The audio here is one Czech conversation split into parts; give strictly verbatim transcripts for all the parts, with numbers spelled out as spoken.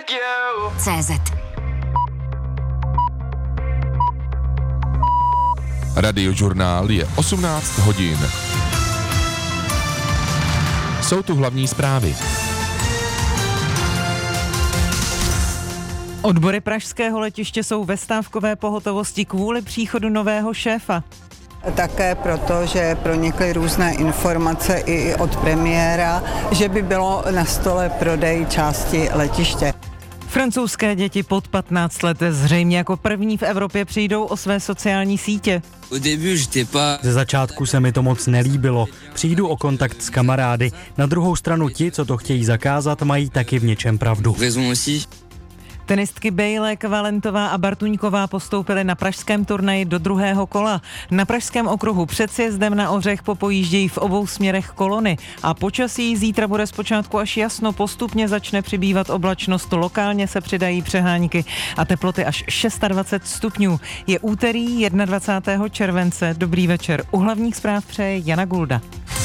cé zet. Radiožurnál je osmnáct hodin. Jsou tu hlavní zprávy. Odbory pražského letiště jsou ve stávkové pohotovosti kvůli příchodu nového šéfa. Také proto, že pronikly různé informace i od premiéra, že by bylo na stole prodej části letiště. Francouzské děti pod patnáct let zřejmě jako první v Evropě přijdou o své sociální sítě. Ze začátku se mi to moc nelíbilo. Přijdu o kontakt s kamarády. Na druhou stranu ti, co to chtějí zakázat, mají taky v něčem pravdu. Tenistky Bejlek, Valentová a Bartuňková postoupily na pražském turnaji do druhého kola. Na pražském okruhu před sjezdem na Ořech popojíždějí v obou směrech kolony a počasí zítra bude zpočátku až jasno, postupně začne přibývat oblačnost, lokálně se přidají přehánky a teploty až dvacet šest stupňů. Je úterý dvacátého prvního července. Dobrý večer. U hlavních zpráv přeje Jana Gulda.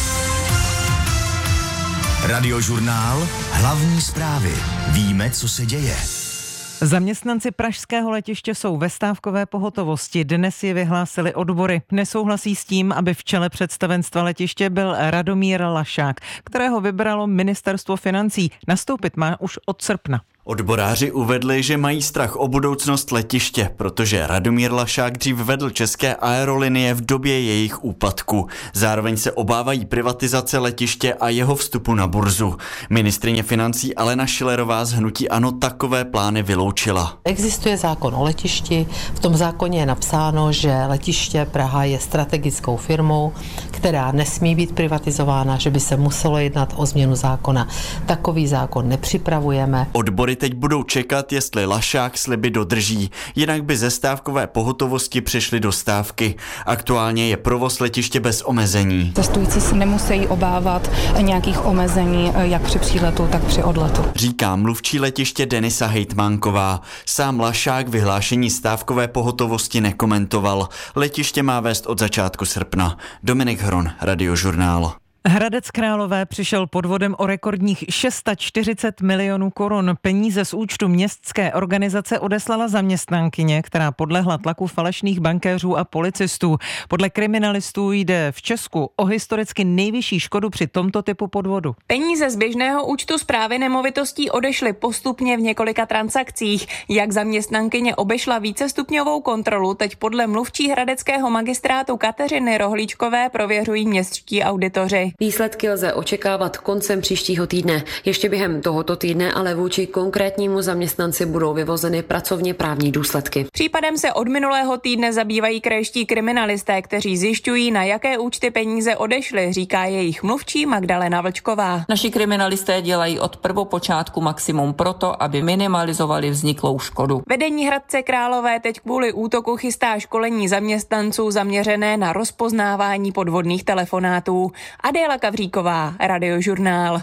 Radiožurnál, hlavní zprávy. Víme, co se děje. Zaměstnanci pražského letiště jsou ve stávkové pohotovosti. Dnes je vyhlásili odbory. Nesouhlasí s tím, aby v čele představenstva letiště byl Radomír Lašák, kterého vybralo ministerstvo financí. Nastoupit má už od srpna. Odboráři uvedli, že mají strach o budoucnost letiště, protože Radomír Lašák dřív vedl České aerolinie v době jejich úpadku. Zároveň se obávají privatizace letiště a jeho vstupu na burzu. Ministryně financí Alena Schillerová z hnutí ANO takové plány vyloučila. Existuje zákon o letišti, v tom zákoně je napsáno, že letiště Praha je strategickou firmou, která nesmí být privatizována, že by se muselo jednat o změnu zákona. Takový zákon nepřipravujeme. Odbory teď budou čekat, jestli Lašák sliby dodrží, jinak by ze stávkové pohotovosti přešly do stávky. Aktuálně je provoz letiště bez omezení. Cestující se nemusí obávat nějakých omezení, jak při příletu, tak při odletu. Říká mluvčí letiště Denisa Hejtmánková. Sám Lašák vyhlášení stávkové pohotovosti nekomentoval. Letiště má vést od začátku srpna. Dominik Hron, Radiožurnál. Hradec Králové přišel podvodem o rekordních čtyřicet šest milionů korun. Peníze z účtu městské organizace odeslala zaměstnankyně, která podlehla tlaku falešných bankéřů a policistů. Podle kriminalistů jde v Česku o historicky nejvyšší škodu při tomto typu podvodu. Peníze z běžného účtu správy nemovitostí odešly postupně v několika transakcích. Jak zaměstnankyně obešla vícestupňovou kontrolu, teď podle mluvčí hradeckého magistrátu Kateřiny Rohlíčkové prověřují městští auditoři. Výsledky lze očekávat koncem příštího týdne. Ještě během tohoto týdne ale vůči konkrétnímu zaměstnanci budou vyvozeny pracovně právní důsledky. Případem se od minulého týdne zabývají krajští kriminalisté, kteří zjišťují, na jaké účty peníze odešly, říká jejich mluvčí Magdalena Vlčková. Naši kriminalisté dělají od prvopočátku maximum proto, aby minimalizovali vzniklou škodu. Vedení Hradce Králové teď kvůli útoku chystá školení zaměstnanců zaměřené na rozpoznávání podvodných telefonátů. Adéla Kavříková, Radiožurnál.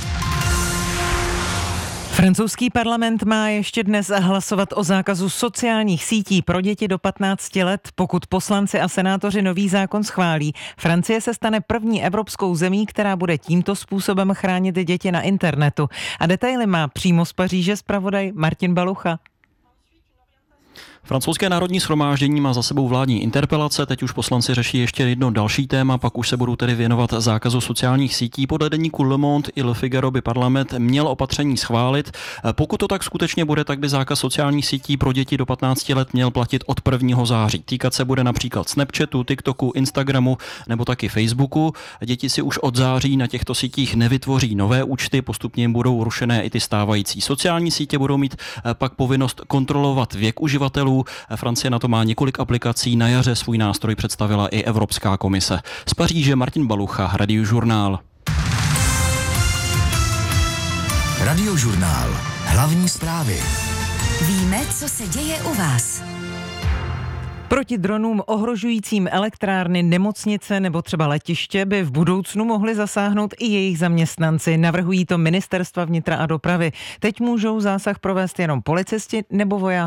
Francouzský parlament má ještě dnes hlasovat o zákazu sociálních sítí pro děti do patnácti let. Pokud poslanci a senátoři nový zákon schválí, Francie se stane první evropskou zemí, která bude tímto způsobem chránit děti na internetu. A detaily má přímo z Paříže zpravodaj Martin Balucha. Francouzské národní shromáždění má za sebou vládní interpelace, teď už poslanci řeší ještě jedno další téma, pak už se budou tedy věnovat zákazu sociálních sítí. Podle deníku Le Monde i Le Figaro by parlament měl opatření schválit. Pokud to tak skutečně bude, tak by zákaz sociálních sítí pro děti do patnácti let měl platit od prvního září. Týkat se bude například Snapchatu, TikToku, Instagramu nebo taky Facebooku. Děti si už od září na těchto sítích nevytvoří nové účty, postupně jim budou rušené i ty stávající. Sociální sítě budou mít pak povinnost kontrolovat věk uživatelů. Francie na to má několik aplikací, na jaře svůj nástroj představila i Evropská komise. Z Paříže Martin Balucha, Radiožurnál. Radiožurnál. Hlavní zprávy. Víme, co se děje u vás. Proti dronům ohrožujícím elektrárny, nemocnice nebo třeba letiště by v budoucnu mohli zasáhnout i jejich zaměstnanci. Navrhují to ministerstva vnitra a dopravy. Teď můžou zásah provést jenom policisti nebo vojáci.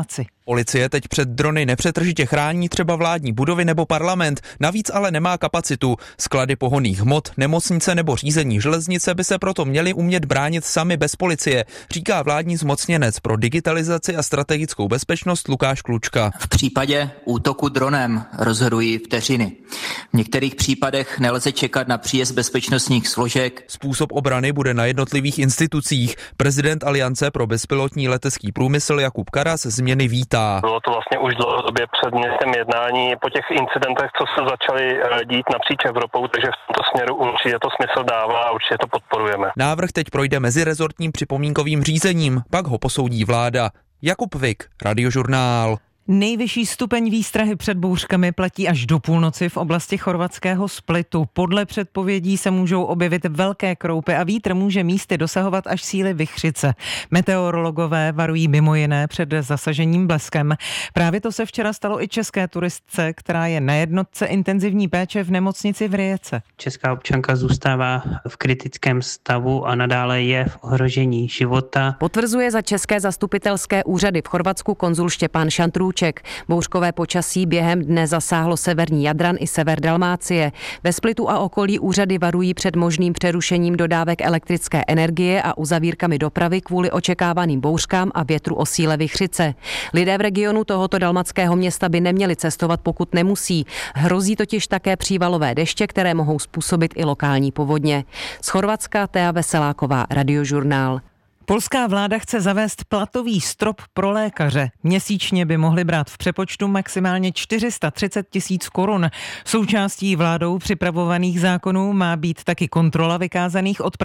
Policie teď před drony nepřetržitě chrání třeba vládní budovy nebo parlament, navíc ale nemá kapacitu. Sklady pohonných hmot, nemocnice nebo řízení železnice by se proto měly umět bránit sami bez policie, říká vládní zmocněnec pro digitalizaci a strategickou bezpečnost Lukáš Klučka. V případě útoku dronem rozhodují vteřiny. V některých případech nelze čekat na příjezd bezpečnostních složek. Způsob obrany bude na jednotlivých institucích. Prezident Aliance pro bezpilotní letecký průmysl Jakub Karas změny vítá. Bylo to vlastně už dlouhodobě předmětem jednání po těch incidentech, co se začaly dít napříč Evropou, takže v tomto směru určitě to smysl dává a určitě to podporujeme. Návrh teď projde mezirezortním připomínkovým řízením, pak ho posoudí vláda. Jakub Vik, Radiožurnál. Nejvyšší stupeň výstrahy před bouřkami platí až do půlnoci v oblasti chorvatského Splitu. Podle předpovědí se můžou objevit velké kroupy a vítr může místy dosahovat až síly vichřice. Meteorologové varují mimo jiné před zasažením bleskem. Právě to se včera stalo i české turistce, která je na jednotce intenzivní péče v nemocnici v Rijece. Česká občanka zůstává v kritickém stavu a nadále je v ohrožení života. Potvrzuje za české zastupitelské úřady v Chorvatsku konzul Štěpán Šantrůček. Bouřkové počasí během dne zasáhlo severní Jadran i sever Dalmácie. Ve Splitu a okolí úřady varují před možným přerušením dodávek elektrické energie a uzavírkami dopravy kvůli očekávaným bouřkám a větru o síle vichřice. Lidé v regionu tohoto dalmatského města by neměli cestovat, pokud nemusí. Hrozí totiž také přívalové deště, které mohou způsobit i lokální povodně. Z Chorvatska Tea Veseláková, Radiožurnál. Polská vláda chce zavést platový strop pro lékaře. Měsíčně by mohli brát v přepočtu maximálně čtyři sta třicet tisíc korun. Součástí vládou připravovaných zákonů má být taky kontrola vykázaných od,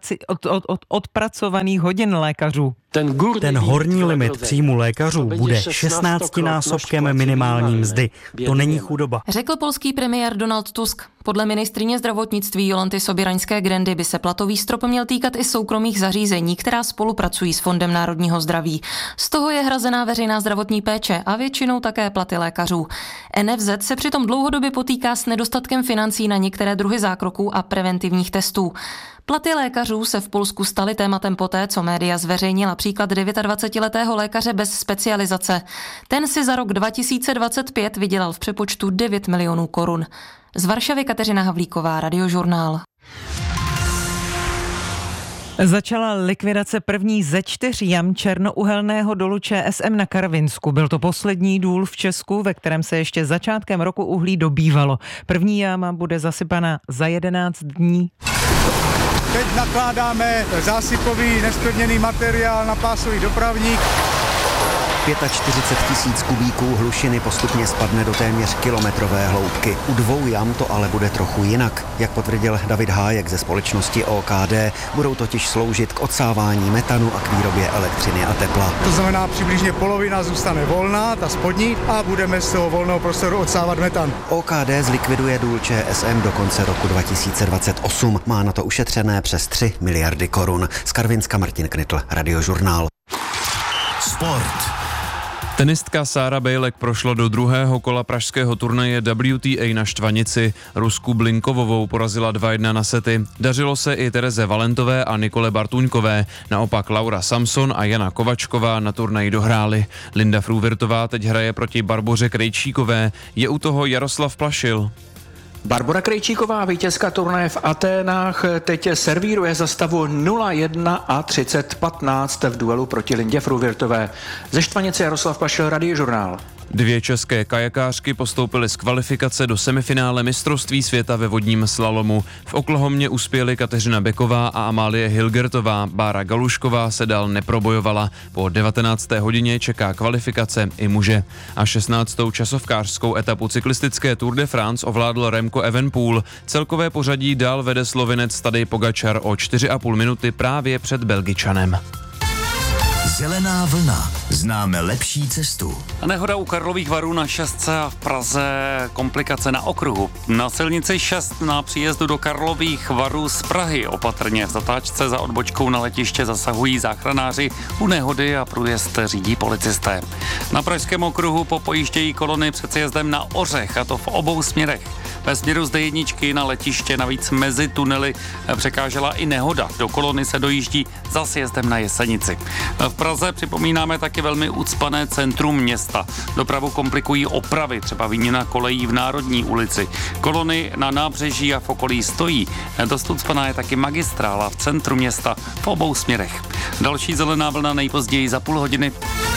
od, od, odpracovaných hodin lékařů. Ten, Ten horní limit příjmu lékařů bude šestnáctinásobkem minimální mzdy. To není chudoba. Řekl polský premiér Donald Tusk. Podle ministryně zdravotnictví Jolanty Sobiraňské-Grendy by se platový strop měl týkat i soukromých zařízení, která spolupracují s Fondem národního zdraví. Z toho je hrazená veřejná zdravotní péče a většinou také platy lékařů. N F Z se přitom dlouhodobě potýká s nedostatkem financí na některé druhy zákroků a preventivních testů. Platy lékařů se v Polsku staly tématem poté, co média zveřejnila příklad dvacetidvouletého lékaře bez specializace. Ten si za rok dva tisíce dvacet pět vydělal v přepočtu devět milionů korun. Z Varšavy Kateřina Havlíková, Radiožurnál. Začala likvidace první ze čtyř jam černouhelného dolu Č S M na Karvinsku. Byl to poslední důl v Česku, ve kterém se ještě začátkem roku uhlí dobývalo. První jáma bude zasypana za jedenáct dní. Teď nakládáme zásypový nesplněný materiál na pásový dopravník. čtyřicet pět tisíc kubíků hlušiny postupně spadne do téměř kilometrové hloubky. U dvou jam to ale bude trochu jinak. Jak potvrdil David Hájek ze společnosti O K D, budou totiž sloužit k odsávání metanu a k výrobě elektřiny a tepla. To znamená, přibližně polovina zůstane volná, ta spodní, a budeme z toho volného prostoru odsávat metan. O K D zlikviduje důl Č S M do konce roku dva tisíce dvacet osm. Má na to ušetřené přes tři miliardy korun. Z Karvinska Martin Knitl, Radiožurnál. Sport. Tenistka Sára Bejlek prošla do druhého kola pražského turnaje W T A na Štvanici. Rusku Blinkovovou porazila dva jedna na sety. Dařilo se i Tereze Valentové a Nikole Bartuňkové. Naopak Laura Samson a Jana Kovačková na turnaji dohrály. Linda Fruvirtová teď hraje proti Barboře Krejčíkové. Je u toho Jaroslav Plašil. Barbora Krejčíková, vítězka turnaje v Aténách, teď servíruje za stavu nula jedna a třicet patnáct v duelu proti Lindě Fruvirtové. Ze Štvanice Jaroslav Plašil, Radiožurnál. Dvě české kajakářky postoupily z kvalifikace do semifinále mistrovství světa ve vodním slalomu. V Oklahomě uspěly Kateřina Beková a Amálie Hilgertová. Bára Galušková se dál neprobojovala. Po devatenácté hodině čeká kvalifikace i muže. A šestnáctou časovkářskou etapu cyklistické Tour de France ovládl Remco Evenepoel. Celkové pořadí dál vede Slovinec Tadej Pogačar o čtyři a půl minuty právě před Belgičanem. Zelená vlna. Známe lepší cestu. Nehoda u Karlových Varů na šestce a v Praze komplikace na okruhu. Na silnici šest na příjezdu do Karlových Varů z Prahy opatrně v zatáčce za odbočkou na letiště zasahují záchranáři, u nehody a průjezd řídí policisté. Na pražském okruhu popojíždějí kolony před sjezdem na Ořech, a to v obou směrech. Ve směru z D jedna na letiště navíc mezi tunely překážela i nehoda. Do kolony se dojíždí za sjezdem na Jesenici. V Praze připomínáme také taky velmi ucpané centrum města. Dopravu komplikují opravy, třeba výměna kolejí v Národní ulici. Kolony na nábřeží a v okolí stojí. Dost ucpaná je taky magistrála v centru města v obou směrech. Další zelená vlna nejpozději za půl hodiny.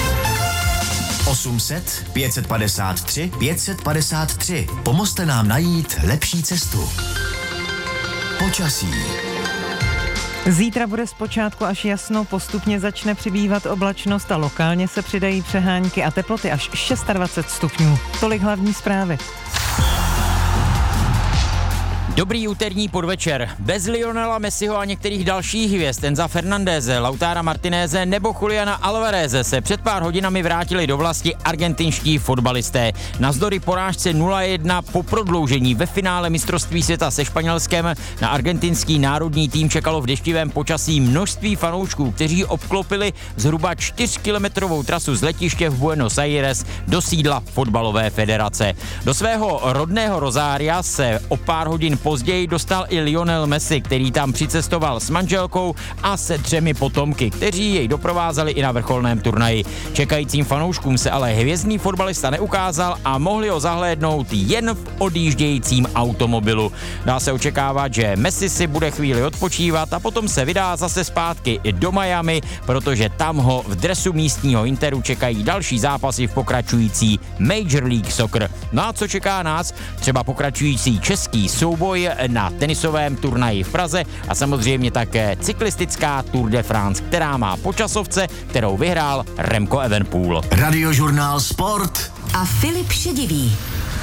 osm set, pět set padesát tři, pět set padesát tři. Pomozte nám najít lepší cestu. Počasí. Zítra bude zpočátku až jasno, postupně začne přibývat oblačnost a lokálně se přidají přehánky a teploty až dvacet šest stupňů. Tolik hlavní zprávy. Dobrý úterní podvečer. Bez Lionela Messiho a některých dalších hvězd, Enza Fernandéze, Lautara Martinéze nebo Juliana Alvareze se před pár hodinami vrátili do vlasti argentinští fotbalisté. Navzdory porážce nula jedna po prodloužení ve finále mistrovství světa se Španělskem na argentinský národní tým čekalo v deštivém počasí množství fanoušků, kteří obklopili zhruba čtyřkilometrovou trasu z letiště v Buenos Aires do sídla fotbalové federace. Do svého rodného Rosária se o pár hodin později dostal i Lionel Messi, který tam přicestoval s manželkou a se třemi potomky, kteří jej doprovázeli i na vrcholném turnaji. Čekajícím fanouškům se ale hvězdný fotbalista neukázal a mohli ho zahlédnout jen v odjíždějícím automobilu. Dá se očekávat, že Messi si bude chvíli odpočívat a potom se vydá zase zpátky do Miami, protože tam ho v dresu místního Interu čekají další zápasy v pokračující Major League Soccer. No a co čeká nás? Třeba pokračující český souboj na tenisovém turnaji v Praze a samozřejmě také cyklistická Tour de France, která má po časovce, kterou vyhrál Remco Evenepoel. Radiožurnál Sport a Filip Šedivý.